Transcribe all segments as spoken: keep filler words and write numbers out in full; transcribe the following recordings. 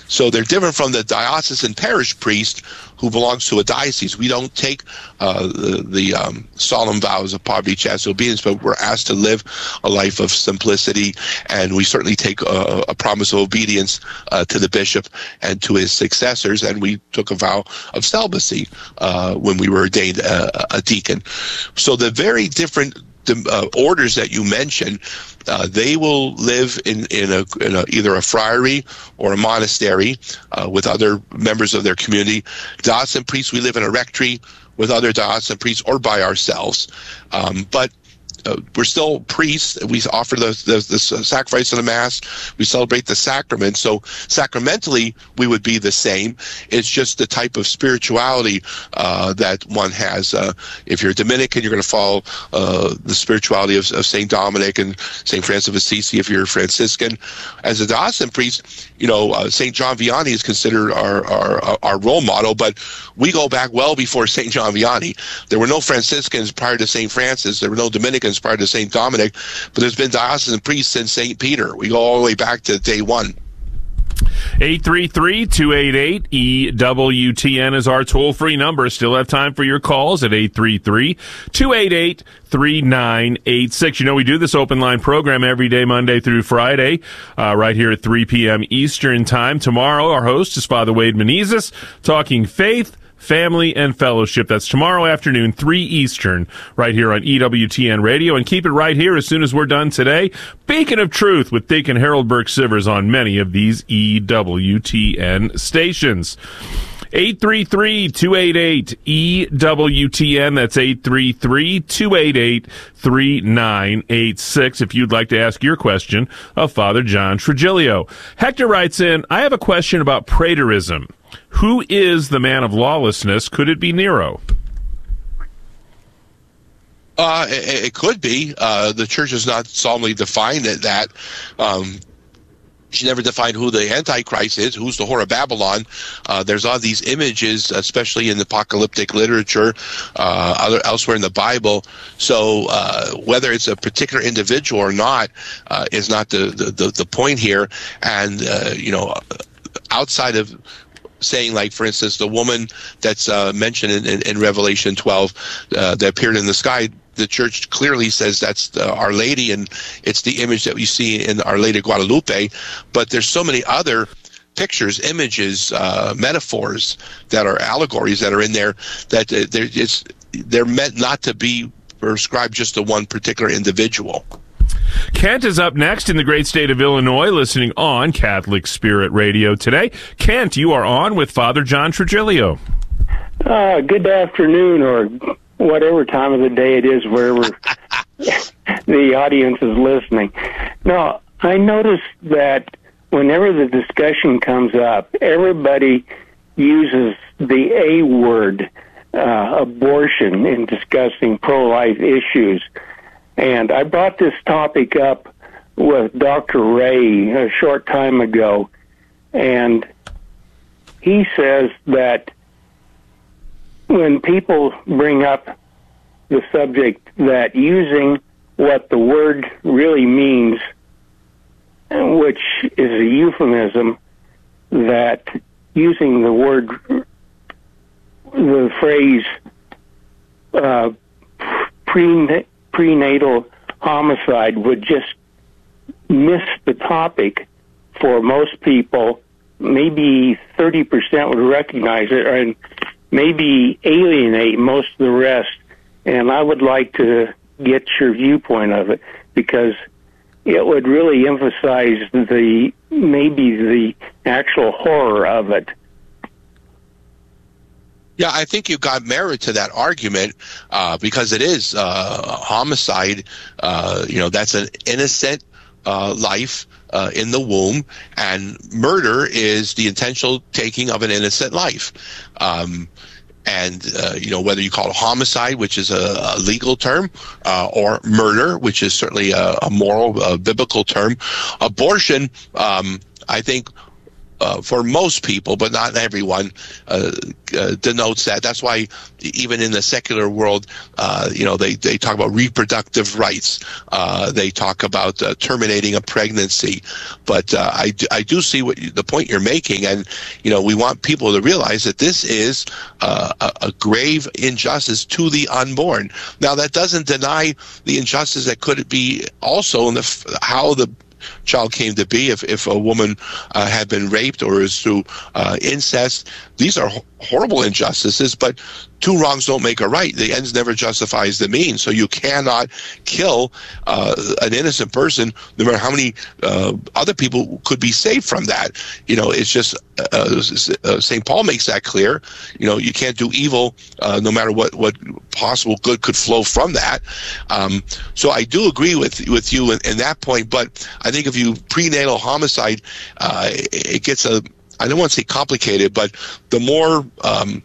So they're different from the diocesan parish priest who belongs to a diocese. We don't take uh, the, the um, solemn vows of poverty, chastity, obedience, but we're asked to live a life of simplicity, and we certainly take a, a promise of obedience uh, to the bishop and to his successors, and we took a vow of celibacy uh, when we were ordained a, a deacon. So the very different the uh, orders that you mentioned, uh, they will live in in, a, in a, either a friary or a monastery uh, with other members of their community. Diocesan priests, we live in a rectory with other diocesan priests or by ourselves. Um, but Uh, we're still priests. We offer the, the, the sacrifice of the Mass. We celebrate the sacrament. So sacramentally, we would be the same. It's just the type of spirituality uh, that one has. Uh, if you're Dominican, you're going to follow uh, the spirituality of, of Saint Dominic and Saint Francis of Assisi. If you're Franciscan, as a diocesan priest, you know, uh, Saint John Vianney is considered our, our our role model, but we go back well before Saint John Vianney. There were no Franciscans prior to Saint Francis. There were no Dominicans prior to Saint Dominic, but there's been diocesan priests since Saint Peter. We go all the way back to day one. eight three three, two eight eight, E W T N is our toll-free number. Still have time for your calls at eight three three, two eight eight, three nine eight six. You know, we do this open line program every day, Monday through Friday, uh, right here at three p.m. Eastern Time. Tomorrow, our host is Father Wade Menezes, talking faith, family, and fellowship. That's tomorrow afternoon, three Eastern, right here on E W T N Radio. And keep it right here as soon as we're done today. Beacon of Truth with Deacon Harold Burke-Sivers on many of these E W T N stations. eight three three, two eight eight, E W T N. That's eight three three, two eight eight, three nine eight six if you'd like to ask your question of Father John Trigilio. Hector writes in, I have a question about praetorism. Who is the man of lawlessness? Could it be Nero? Uh, it, it could be. Uh, the church has not solemnly defined it, that. Um, she never defined who the Antichrist is, who's the whore of Babylon. Uh, there's all these images, especially in the apocalyptic literature, uh, other, elsewhere in the Bible. So uh, whether it's a particular individual or not uh, is not the, the, the, the point here. And, uh, you know, outside of saying, like, for instance, the woman that's uh, mentioned in, in, in Revelation twelve uh, that appeared in the sky, the church clearly says that's uh, Our Lady, and it's the image that we see in Our Lady of Guadalupe. But there's so many other pictures, images, uh, metaphors that are allegories that are in there that uh, they're, it's, they're meant not to be prescribed just to one particular individual. Kent is up next in the great state of Illinois, listening on Catholic Spirit Radio today. Kent, you are on with Father John Trigilio. Uh, good afternoon, or whatever time of the day it is, wherever the audience is listening. Now, I noticed that whenever the discussion comes up, everybody uses the A word, uh, abortion, in discussing pro-life issues. And I brought this topic up with Doctor Ray a short time ago, and he says that when people bring up the subject that using what the word really means, which is a euphemism, that using the word, the phrase uh, pre prenatal homicide would just miss the topic for most people. Maybe thirty percent would recognize it, and maybe alienate most of the rest. And I would like to get your viewpoint of it, because it would really emphasize the maybe the actual horror of it. Yeah, I think you've got merit to that argument, uh, because it is uh, homicide. Uh, you know, that's an innocent uh, life uh, in the womb, and murder is the intentional taking of an innocent life. Um, and, uh, you know, whether you call it homicide, which is a, a legal term, uh, or murder, which is certainly a, a moral, a biblical term. Abortion, um, I think, uh, for most people, but not everyone, uh, uh, denotes that. That's why even in the secular world, uh, you know, they, they talk about reproductive rights. Uh, they talk about uh, terminating a pregnancy. But uh, I, I do see what you, the point you're making, and you know, we want people to realize that this is uh, a, a grave injustice to the unborn. Now, that doesn't deny the injustice that could be also in the how the child came to be. If, if a woman uh, had been raped or is through uh, incest, these are ho- horrible injustices, but two wrongs don't make a right. The ends never justifies the means. So you cannot kill uh, an innocent person, no matter how many uh, other people could be saved from that. You know, it's just uh, uh, Saint Paul makes that clear. You know, you can't do evil uh, no matter what, what possible good could flow from that. Um, so I do agree with with you in, in that point, but I think if you prenatal homicide, uh, it gets a, I don't want to say complicated, but the more um,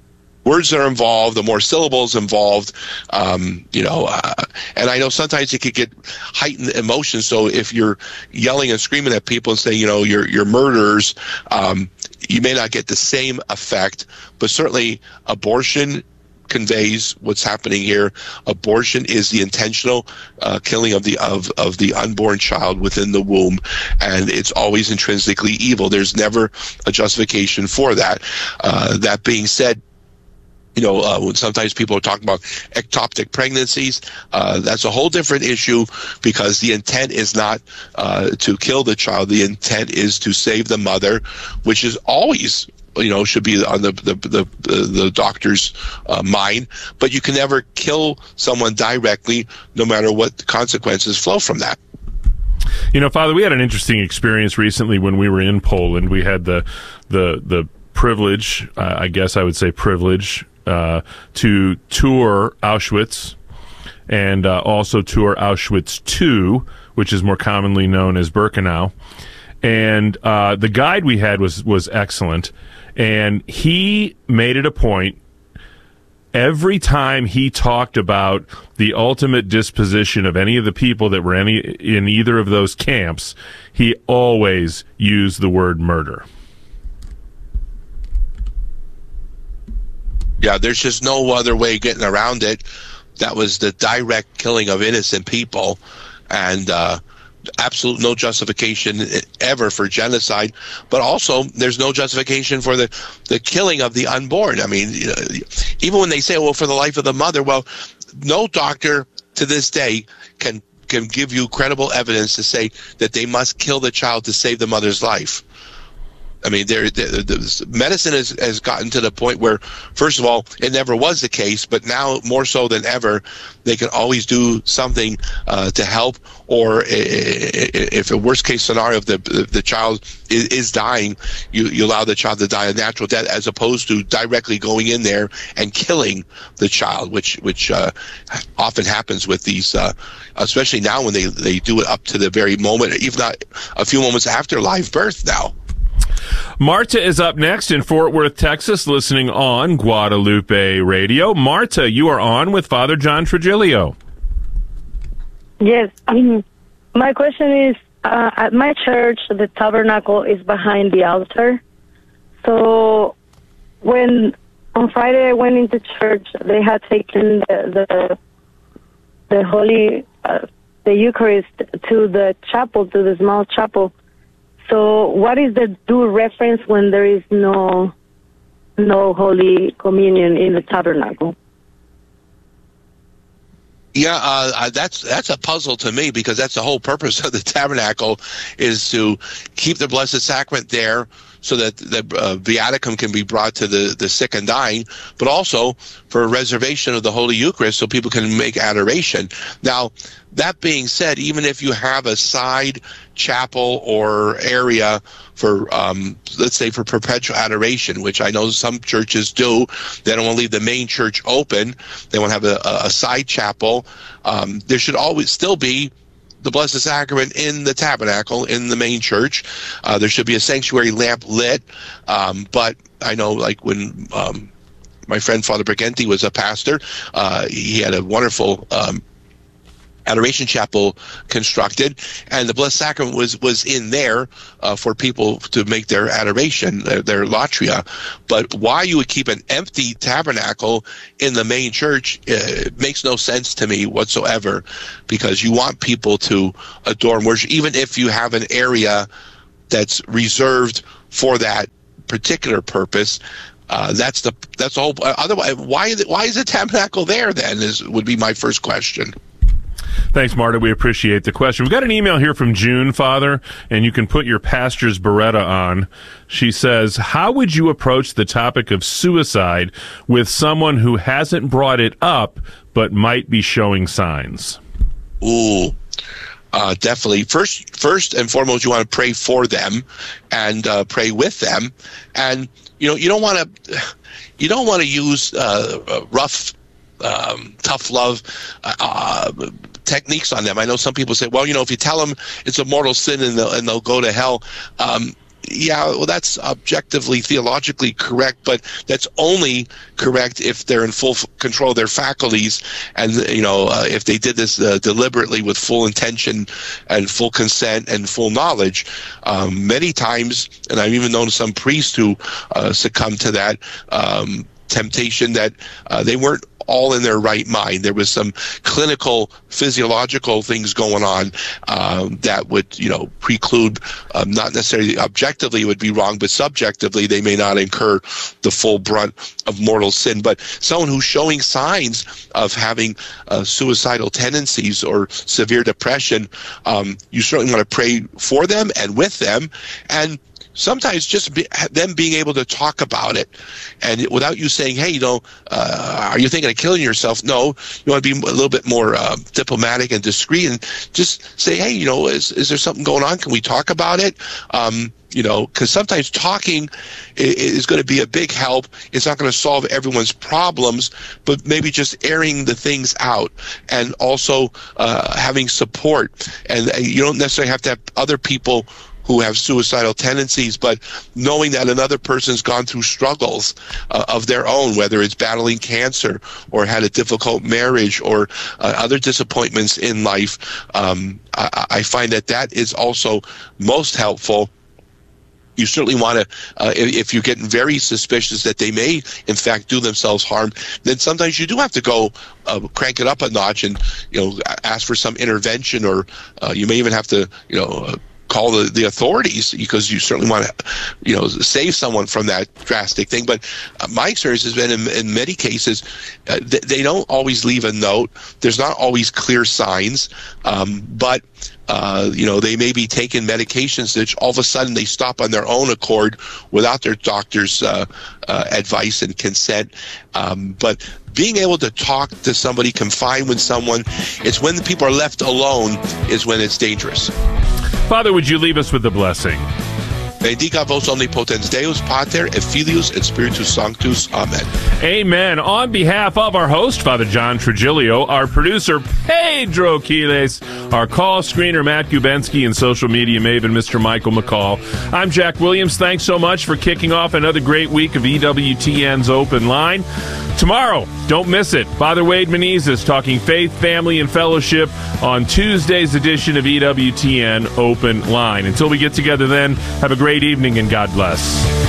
words that are involved, the more syllables involved, um, you know, uh, and I know sometimes it could get heightened emotions. So if you're yelling and screaming at people and saying, you know, you're, you're murderers, um, you may not get the same effect, but certainly abortion conveys what's happening here. Abortion is the intentional uh, killing of the of, of the unborn child within the womb, and it's always intrinsically evil. There's never a justification for that. Uh, that being said, you know, uh, when sometimes people are talking about ectopic pregnancies, uh, that's a whole different issue, because the intent is not uh, to kill the child. The intent is to save the mother, which is always, you know, should be on the the the, the doctor's uh, mind. But you can never kill someone directly, no matter what the consequences flow from that. You know, Father, we had an interesting experience recently when we were in Poland. We had the the the privilege, uh, I guess I would say privilege, uh, to tour Auschwitz and uh, also tour Auschwitz two, which is more commonly known as Birkenau. And uh, the guide we had was was excellent. And he made it a point, every time he talked about the ultimate disposition of any of the people that were any, in either of those camps, he always used the word murder. Yeah, there's just no other way of getting around it. That was the direct killing of innocent people, and uh, absolute no justification ever for genocide. But also, there's no justification for the, the killing of the unborn. I mean, you know, even when they say, well, for the life of the mother, well, no doctor to this day can can give you credible evidence to say that they must kill the child to save the mother's life. I mean, there, the, the, medicine has, has gotten to the point where, first of all, it never was the case, but now more so than ever, they can always do something uh, to help. Or if a worst case scenario, if the the child is, is dying, you, you allow the child to die a natural death, as opposed to directly going in there and killing the child, which which uh, often happens with these, uh, especially now when they, they do it up to the very moment, if not a few moments after live birth now. Marta is up next in Fort Worth, Texas, listening on Guadalupe Radio. Marta, you are on with Father John Trigilio. Yes. Um, my question is, uh, at my church, the tabernacle is behind the altar. So when on Friday I went into church, they had taken the the, the Holy, uh, the Eucharist to the chapel, to the small chapel. So what is the due reference when there is no no Holy Communion in the tabernacle? Yeah, uh, that's that's a puzzle to me, because that's the whole purpose of the tabernacle, is to keep the Blessed Sacrament there so that the uh, viaticum can be brought to the, the sick and dying, but also for a reservation of the Holy Eucharist so people can make adoration. Now, that being said, even if you have a side chapel or area for, um, let's say, for perpetual adoration, which I know some churches do, they don't want to leave the main church open. They want to have a, a side chapel. Um, there should always still be the Blessed Sacrament in the tabernacle, in the main church. Uh, there should be a sanctuary lamp lit. Um, but I know, like, when um, my friend Father Briganti was a pastor, uh, he had a wonderful um, Adoration Chapel constructed, and the Blessed Sacrament was was in there uh, for people to make their adoration, their, their latria. But why you would keep an empty tabernacle in the main church uh, makes no sense to me whatsoever, because you want people to adore and worship, even if you have an area that's reserved for that particular purpose. Uh, that's the that's the whole. Uh, otherwise, why is it, why is the tabernacle there then? Is would be my first question. Thanks, Marta. We appreciate the question. We've got an email here from June, Father, and you can put your pastor's beretta on. She says, how would you approach the topic of suicide with someone who hasn't brought it up but might be showing signs? Ooh, uh, definitely. First, first and foremost, you want to pray for them and uh, pray with them. And, you know, you don't want to, you don't want to use uh, rough, um, tough love uh, techniques on them. I know some people say, well, you know, if you tell them it's a mortal sin and they'll, and they'll go to hell. Um, yeah, well, that's objectively, theologically correct, but that's only correct if they're in full f- control of their faculties, and, you know, uh, if they did this uh, deliberately with full intention and full consent and full knowledge. Um, many times, and I've even known some priests who uh, succumb to that um, temptation, that uh, they weren't all in their right mind. There was some clinical, physiological things going on um, that would, you know, preclude, um, not necessarily objectively it would be wrong, but subjectively they may not incur the full brunt of mortal sin. But someone who's showing signs of having uh, suicidal tendencies or severe depression, um, you certainly want to pray for them and with them, and sometimes just be, them being able to talk about it, and without you saying, hey, you know, uh, are you thinking of killing yourself? No, you want to be a little bit more uh, diplomatic and discreet, and just say, hey, you know, is, is there something going on? Can we talk about it? Um, you know, because sometimes talking is going to be a big help. It's not going to solve everyone's problems, but maybe just airing the things out, and also uh, having support. And you don't necessarily have to have other people who have suicidal tendencies, but knowing that another person's gone through struggles uh, of their own, whether it's battling cancer or had a difficult marriage or uh, other disappointments in life, um, I, I find that that is also most helpful. You certainly want to, uh, if, if you're getting very suspicious that they may, in fact, do themselves harm, then sometimes you do have to go uh, crank it up a notch and, you know, ask for some intervention, or uh, you may even have to, you know, uh, call the, the authorities, because you certainly want to, you know, save someone from that drastic thing. But uh, my experience has been in, in many cases, uh, th- they don't always leave a note. There's not always clear signs, um, but Uh, you know, they may be taking medications that all of a sudden they stop on their own accord without their doctor's uh, uh, advice and consent. Um, but being able to talk to somebody, confide with someone, it's when the people are left alone is when it's dangerous. Father, would you leave us with the blessing? Bendiga vos omnipotens Deus, Pater, et Filius, et Spiritus Sanctus. Amen. Amen. On behalf of our host, Father John Trigilio, our producer, Pedro Quiles, our call screener, Matt Gubensky, and social media maven, Mister Michael McCall, I'm Jack Williams. Thanks so much for kicking off another great week of E W T N's Open Line. Tomorrow, don't miss it, Father Wade Menezes talking faith, family, and fellowship on Tuesday's edition of E W T N Open Line. Until we get together then, have a great evening and God bless.